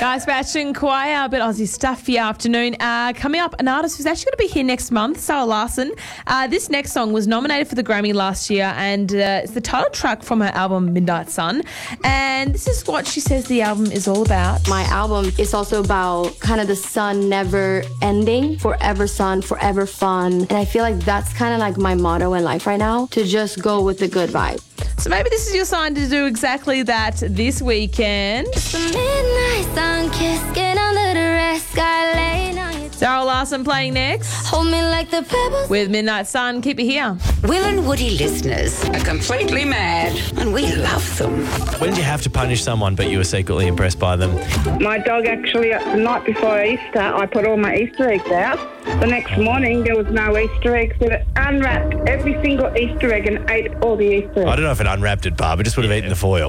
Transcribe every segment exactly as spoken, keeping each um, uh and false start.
Guy Sebastian Choir, but Aussie stuff for your afternoon. Uh, coming up, an artist who's actually going to be here next month, Sarah Larson. Uh, this next song was nominated for the Grammy last year, and uh, it's the title track from her album Midnight Sun. And this is what she says the album is all about. My album is also about kind of the sun never ending, forever sun, forever fun. And I feel like that's kind of like my motto in life right now, to just go with the good vibe. So maybe this is your sign to do exactly that this weekend. It's the midnight sun kiss, get under the rest, sky laying on your Sarah Larson playing next. Hold me like the pebbles. With Midnight Sun, keep it here. Will and Woody listeners are completely mad, and we love them. When did you have to punish someone but you were secretly impressed by them? My dog actually, the night before Easter, I put all my Easter eggs out. The next morning, there was no Easter eggs. It unwrapped every single Easter egg and ate all the Easter eggs. I don't know if it unwrapped it, Barb. It just would have eaten the foil.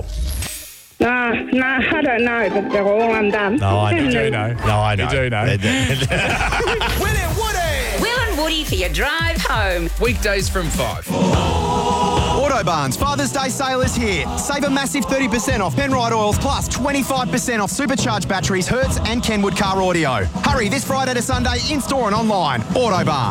No, no, I don't know, but they're all undone. No, I know. You do know. No, I know. You do know. They do. Will and Woody! Will and Woody for your drive home. Weekdays from five. Autobarn's Father's Day sale is here. Save a massive thirty percent off Penrite oils plus twenty-five percent off supercharged batteries, Hertz and Kenwood Car Audio. Hurry this Friday to Sunday in-store and online. Autobarn.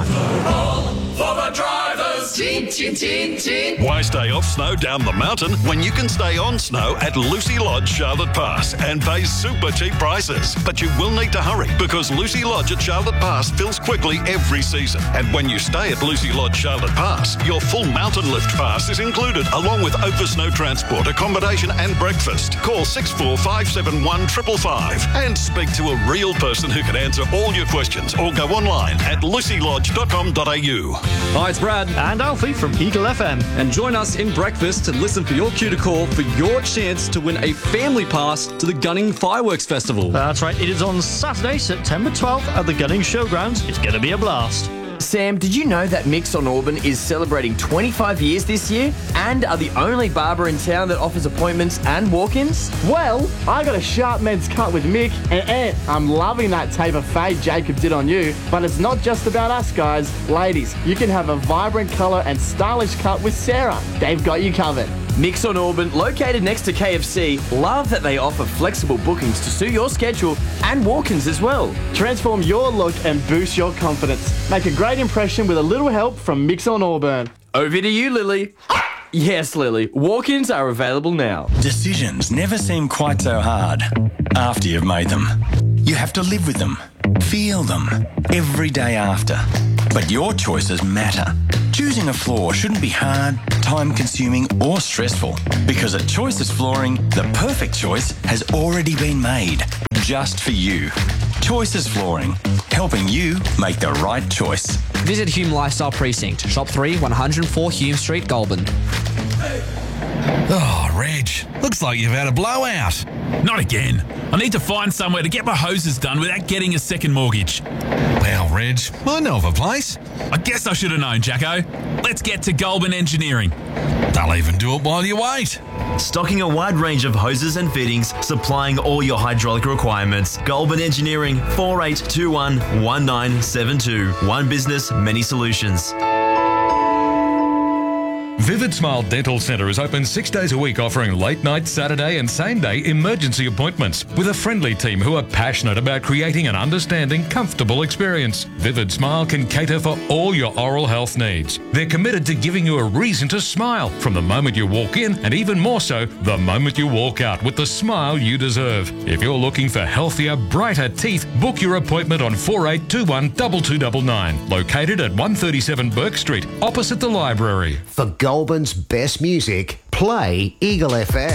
For the drivers. Tin, tin, tin, tin. Why stay off snow down the mountain when you can stay on snow at Lucy Lodge, Charlotte Pass and pay super cheap prices? But you will need to hurry because Lucy Lodge at Charlotte Pass fills quickly every season. And when you stay at Lucy Lodge, Charlotte Pass, your full mountain lift pass is included along with over snow transport, accommodation and breakfast. Call six four five seven one five five five and speak to a real person who can answer all your questions or go online at lucy lodge dot com dot a u. Hi, it's Brad and Alfie from Eagle F M. And join us in breakfast to listen for your cue to call for your chance to win a family pass to the Gunning Fireworks Festival. That's right. It is on Saturday, September twelfth at the Gunning Showgrounds. It's going to be a blast. Sam, did you know that Mix on Auburn is celebrating twenty-five years this year and are the only barber in town that offers appointments and walk-ins? Well, I got a sharp men's cut with Mick, and Ant, I'm loving that taper fade Jacob did on you, but it's not just about us, guys. Ladies, you can have a vibrant colour and stylish cut with Sarah. They've got you covered. Mix on Auburn, located next to K F C, love that they offer flexible bookings to suit your schedule and walk-ins as well. Transform your look and boost your confidence. Make a great impression with a little help from Mix on Auburn. Over to you, Lily. Yes, Lily. Walk-ins are available now. Decisions never seem quite so hard after you've made them. You have to live with them, feel them, every day after. But your choices matter. Choosing a floor shouldn't be hard, time-consuming or stressful. Because at Choices Flooring, the perfect choice has already been made, just for you. Choices Flooring, helping you make the right choice. Visit Hume Lifestyle Precinct, Shop three, one oh four Hume Street, Goulburn. Oh, Reg, looks like you've had a blowout. Not again. I need to find somewhere to get my hoses done without getting a second mortgage. Well, Reg, I know of a place. I guess I should have known, Jacko. Let's get to Goulburn Engineering. They'll even do it while you wait. Stocking a wide range of hoses and fittings, supplying all your hydraulic requirements. Goulburn Engineering, four eight two one, one nine seven two. One business, many solutions. Vivid Smile Dental Centre is open six days a week, offering late night, Saturday and same day emergency appointments with a friendly team who are passionate about creating an understanding, comfortable experience. Vivid Smile can cater for all your oral health needs. They're committed to giving you a reason to smile from the moment you walk in and even more so the moment you walk out with the smile you deserve. If you're looking for healthier, brighter teeth, book your appointment on four eight two one, two two nine nine, located at one thirty-seven Burke Street, opposite the library. For Goulburn's best music, play Eagle F M.